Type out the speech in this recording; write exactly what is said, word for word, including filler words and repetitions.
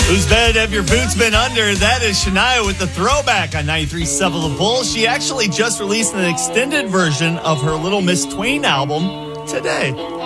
Whose bed have your boots been under? That is Shania with the throwback on ninety-three point seven The Bull. She actually just released an extended version of her Little Miss Twain album today.